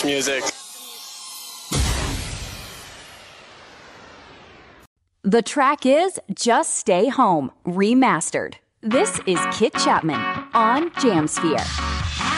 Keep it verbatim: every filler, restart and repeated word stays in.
music. The track is Just Stay Home, remastered. This is Kit Chapman on Jamsphere.